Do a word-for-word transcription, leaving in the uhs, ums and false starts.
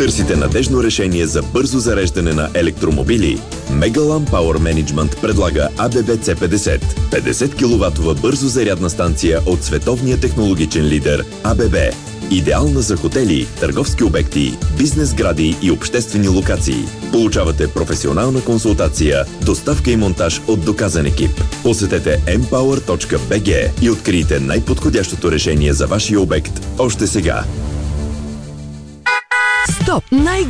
Търсите надежно решение за бързо зареждане на електромобили? Megalan Power Management предлага А Б Б С петдесет. петдесет киловатова бързо зарядна станция от световния технологичен лидер А Б Б. Идеална за хотели, търговски обекти, бизнес сгради и обществени локации. Получавате професионална консултация, доставка и монтаж от доказан екип. Посетете ем пауър точка би джи и открийте най-подходящото решение за вашия обект още сега. Стоп! Най-